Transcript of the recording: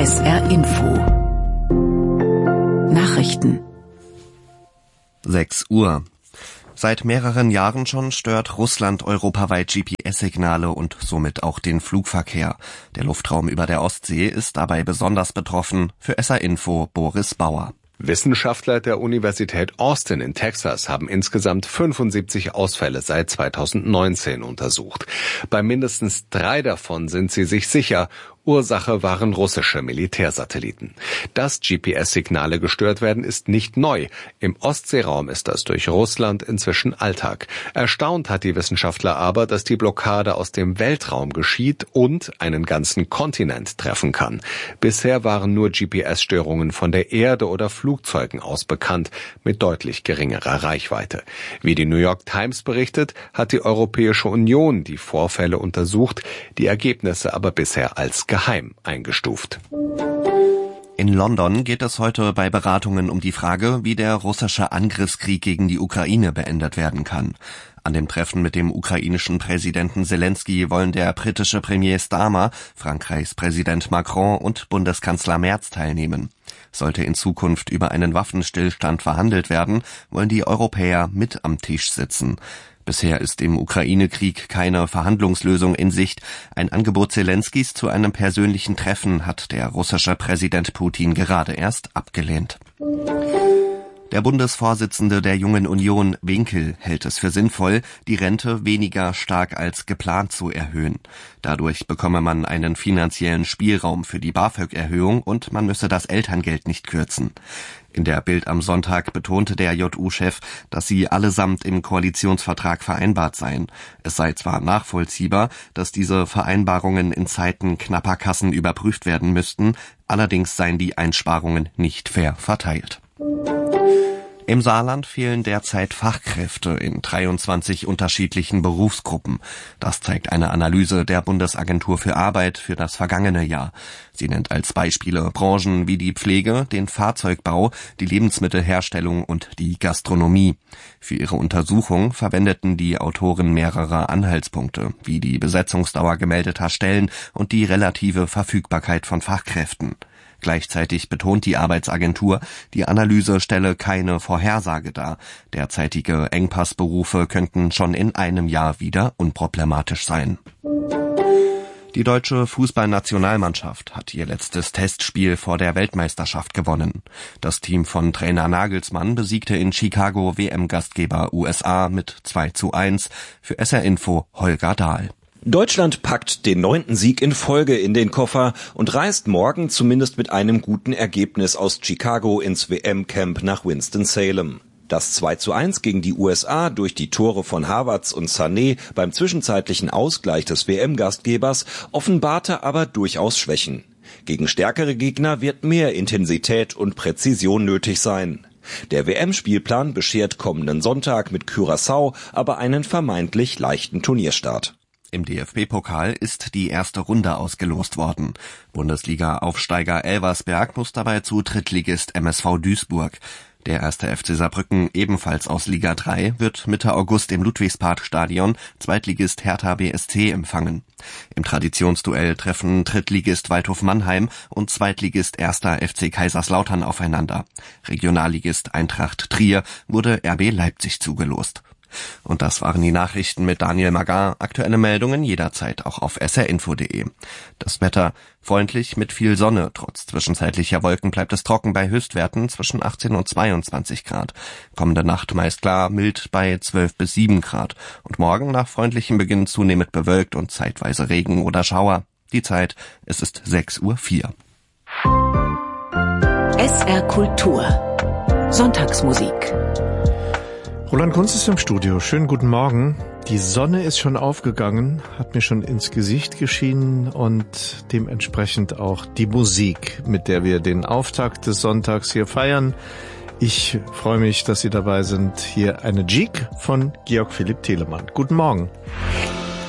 SR Info Nachrichten 6 Uhr. Seit mehreren Jahren schon stört Russland europaweit GPS-Signale und somit auch den Flugverkehr. Der Luftraum über der Ostsee ist dabei besonders betroffen. Für SR Info Boris Bauer. Wissenschaftler der Universität Austin in Texas haben insgesamt 75 Ausfälle seit 2019 untersucht. Bei mindestens 3 davon sind sie sich sicher. Ursache waren russische Militärsatelliten. Dass GPS-Signale gestört werden, ist nicht neu. Im Ostseeraum ist das durch Russland inzwischen Alltag. Erstaunt hat die Wissenschaftler aber, dass die Blockade aus dem Weltraum geschieht und einen ganzen Kontinent treffen kann. Bisher waren nur GPS-Störungen von der Erde oder Flugzeugen aus bekannt, mit deutlich geringerer Reichweite. Wie die New York Times berichtet, hat die Europäische Union die Vorfälle untersucht, die Ergebnisse aber bisher als geheim eingestuft. In London geht es heute bei Beratungen um die Frage, wie der russische Angriffskrieg gegen die Ukraine beendet werden kann. An dem Treffen mit dem ukrainischen Präsidenten Zelensky wollen der britische Premier Starmer, Frankreichs Präsident Macron und Bundeskanzler Merz teilnehmen. Sollte in Zukunft über einen Waffenstillstand verhandelt werden, wollen die Europäer mit am Tisch sitzen. Bisher ist im Ukraine-Krieg keine Verhandlungslösung in Sicht. Ein Angebot Zelenskys zu einem persönlichen Treffen hat der russische Präsident Putin gerade erst abgelehnt. Der Bundesvorsitzende der Jungen Union, Winkel, hält es für sinnvoll, die Rente weniger stark als geplant zu erhöhen. Dadurch bekomme man einen finanziellen Spielraum für die BAföG-Erhöhung und man müsse das Elterngeld nicht kürzen. In der Bild am Sonntag betonte der JU-Chef, dass sie allesamt im Koalitionsvertrag vereinbart seien. Es sei zwar nachvollziehbar, dass diese Vereinbarungen in Zeiten knapper Kassen überprüft werden müssten, allerdings seien die Einsparungen nicht fair verteilt. Im Saarland fehlen derzeit Fachkräfte in 23 unterschiedlichen Berufsgruppen. Das zeigt eine Analyse der Bundesagentur für Arbeit für das vergangene Jahr. Sie nennt als Beispiele Branchen wie die Pflege, den Fahrzeugbau, die Lebensmittelherstellung und die Gastronomie. Für ihre Untersuchung verwendeten die Autoren mehrere Anhaltspunkte, wie die Besetzungsdauer gemeldeter Stellen und die relative Verfügbarkeit von Fachkräften. Gleichzeitig betont die Arbeitsagentur, die Analyse stelle keine Vorhersage dar. Derzeitige Engpassberufe könnten schon in einem Jahr wieder unproblematisch sein. Die deutsche Fußballnationalmannschaft hat ihr letztes Testspiel vor der Weltmeisterschaft gewonnen. Das Team von Trainer Nagelsmann besiegte in Chicago WM-Gastgeber USA mit 2:1. Für SR Info Holger Dahl. Deutschland packt den 9. Sieg in Folge in den Koffer und reist morgen zumindest mit einem guten Ergebnis aus Chicago ins WM-Camp nach Winston-Salem. Das 2:1 gegen die USA durch die Tore von Havertz und Sané beim zwischenzeitlichen Ausgleich des WM-Gastgebers offenbarte aber durchaus Schwächen. Gegen stärkere Gegner wird mehr Intensität und Präzision nötig sein. Der WM-Spielplan beschert kommenden Sonntag mit Curaçao aber einen vermeintlich leichten Turnierstart. Im DFB-Pokal ist die erste Runde ausgelost worden. Bundesliga-Aufsteiger Elversberg muss dabei zu Drittligist MSV Duisburg. Der 1. FC Saarbrücken, ebenfalls aus Liga 3, wird Mitte August im Ludwigsparkstadion Zweitligist Hertha BSC empfangen. Im Traditionsduell treffen Drittligist Waldhof Mannheim und Zweitligist 1. FC Kaiserslautern aufeinander. Regionalligist Eintracht Trier wurde RB Leipzig zugelost. Und das waren die Nachrichten mit Daniel Magar. Aktuelle Meldungen jederzeit auch auf srinfo.de. Das Wetter freundlich mit viel Sonne. Trotz zwischenzeitlicher Wolken bleibt es trocken bei Höchstwerten zwischen 18 und 22 Grad. Kommende Nacht meist klar, mild bei 12 bis 7 Grad. Und morgen nach freundlichem Beginn zunehmend bewölkt und zeitweise Regen oder Schauer. Die Zeit, es ist 6:04 Uhr. SR Kultur Sonntagsmusik. Roland Kunz ist im Studio. Schönen guten Morgen. Die Sonne ist schon aufgegangen, hat mir schon ins Gesicht geschienen und dementsprechend auch die Musik, mit der wir den Auftakt des Sonntags hier feiern. Ich freue mich, dass Sie dabei sind. Hier eine Jig von Georg Philipp Telemann. Guten Morgen.